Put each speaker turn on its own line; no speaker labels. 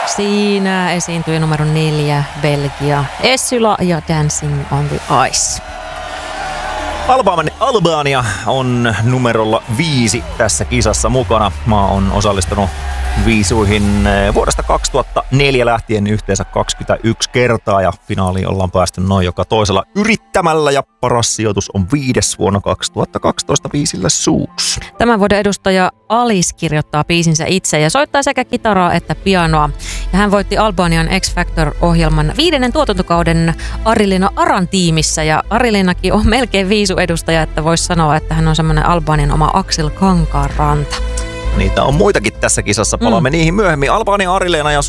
Siinä esiintyi numero 4 Belgia, Essula ja Dancing on the Ice.
Albania on numerolla 5 tässä kisassa mukana. Maa on osallistunut viisuihin vuodesta 2004 lähtien yhteensä 21 kertaa ja finaaliin ollaan päästy noin joka toisella yrittämällä ja paras sijoitus on 5. vuonna 2012 biisillä Suus.
Tämän vuoden edustaja Alice kirjoittaa biisinsä itse ja soittaa sekä kitaraa että pianoa. Ja hän voitti Albanian X Factor-ohjelman 5. tuotantokauden Arilina Aran tiimissä ja Arilinakin on melkein viisuedustaja, että voisi sanoa, että hän on semmoinen Albanian oma Aksel Kankaanranta.
Niitä on muitakin tässä kisassa, palaamme niihin myöhemmin. Albania, Arilena ja